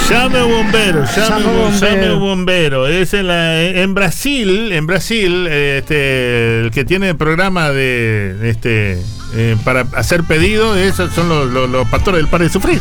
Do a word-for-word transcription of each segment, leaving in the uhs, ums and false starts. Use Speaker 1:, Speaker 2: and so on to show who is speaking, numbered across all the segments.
Speaker 1: Llame a un bombero, llame,
Speaker 2: Llame
Speaker 1: un-
Speaker 2: bombero.
Speaker 1: llame a un bombero. Es en, la, en Brasil, en Brasil, este, el que tiene el programa de este eh, para hacer pedido, esos son los, los, los pastores del Pare de Sufrir.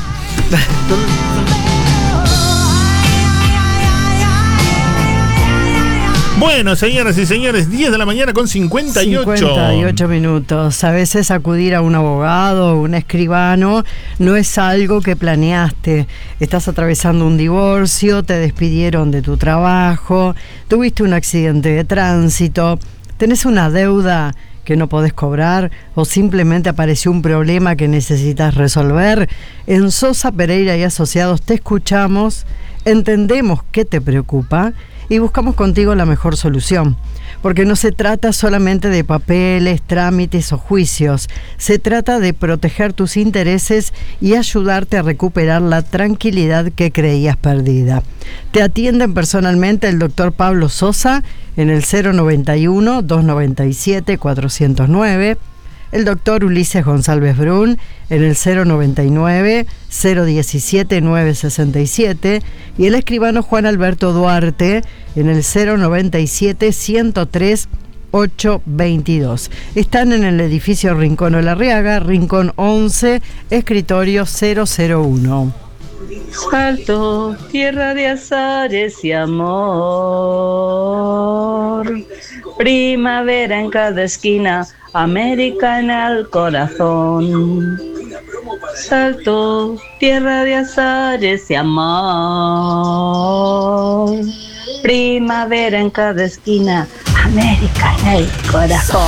Speaker 1: Bueno, señoras y señores, diez de la mañana con cincuenta y ocho.
Speaker 2: cincuenta y ocho minutos. A veces acudir a un abogado o un escribano no es algo que planeaste. Estás atravesando un divorcio, te despidieron de tu trabajo, tuviste un accidente de tránsito, tenés una deuda que no podés cobrar o simplemente apareció un problema que necesitas resolver. En Sosa, Pereira y Asociados te escuchamos, entendemos qué te preocupa y buscamos contigo la mejor solución, porque no se trata solamente de papeles, trámites o juicios, se trata de proteger tus intereses y ayudarte a recuperar la tranquilidad que creías perdida. Te atienden personalmente el doctor Pablo Sosa en el cero noventa y uno, doscientos noventa y siete, cuatrocientos nueve, el doctor Ulises González Brun en el cero noventa y nueve, cero diecisiete, novecientos sesenta y siete y el escribano Juan Alberto Duarte en el cero noventa y siete, ciento tres, ochocientos veintidós. Están en el edificio Rincón Olarriaga, Rincón once, escritorio cero cero uno.
Speaker 3: Salto, tierra de azares y amor, primavera en cada esquina, América en el corazón. Salto, tierra de azares y amor, primavera en cada esquina, América en el corazón.